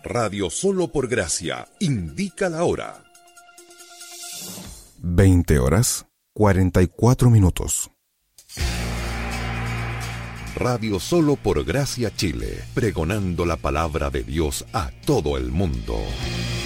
Radio Solo por Gracia indica la hora. 20:44. Radio Solo por Gracia Chile, pregonando la palabra de Dios a todo el mundo.